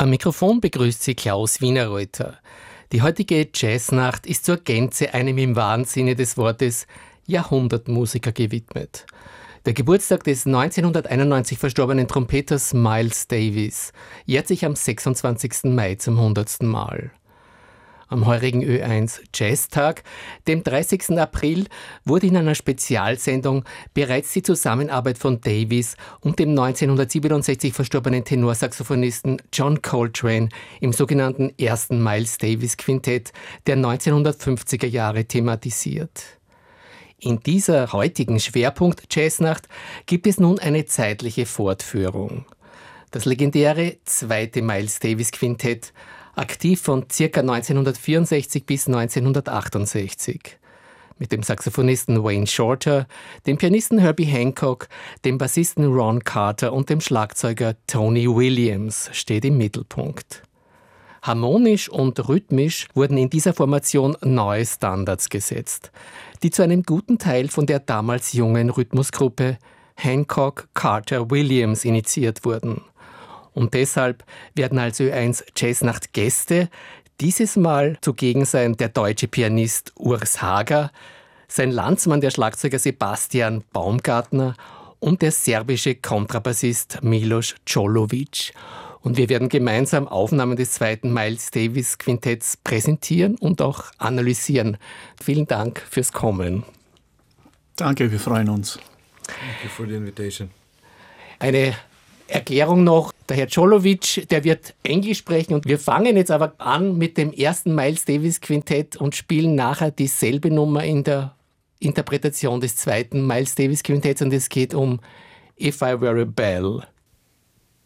Am Mikrofon begrüßt Sie Klaus Wienerreuter. Die heutige Jazznacht ist zur Gänze einem im wahren Sinne des Wortes Jahrhundertmusiker gewidmet. Der Geburtstag des 1991 verstorbenen Trompeters Miles Davis jährt sich am 26. Mai zum 100. Mal. Am heurigen Ö1 Jazztag, dem 30. April, wurde in einer Spezialsendung bereits die Zusammenarbeit von Davis und dem 1967 verstorbenen Tenorsaxophonisten John Coltrane im sogenannten ersten Miles Davis Quintett der 1950er Jahre thematisiert. In dieser heutigen Schwerpunkt-Jazznacht gibt es nun eine zeitliche Fortführung. Das legendäre zweite Miles Davis Quintett, aktiv von ca. 1964 bis 1968. Mit dem Saxophonisten Wayne Shorter, dem Pianisten Herbie Hancock, dem Bassisten Ron Carter und dem Schlagzeuger Tony Williams steht im Mittelpunkt. Harmonisch und rhythmisch wurden in dieser Formation neue Standards gesetzt, die zu einem guten Teil von der damals jungen Rhythmusgruppe Hancock, Carter, Williams initiiert wurden. Und deshalb werden als Ö1 Jazznacht Gäste dieses Mal zugegen sein der deutsche Pianist Urs Hager, sein Landsmann der Schlagzeuger Sebastian Baumgartner und der serbische Kontrabassist Milos Čolović. Und wir werden gemeinsam Aufnahmen des zweiten Miles Davis Quintetts präsentieren und auch analysieren. Vielen Dank fürs Kommen. Danke, wir freuen uns. Thank you for the invitation. Eine Erklärung noch, der Herr Čolović, der wird Englisch sprechen und wir fangen jetzt aber an mit dem ersten Miles Davis Quintett und spielen nachher dieselbe Nummer in der Interpretation des zweiten Miles Davis Quintetts und es geht um If I Were a Bell.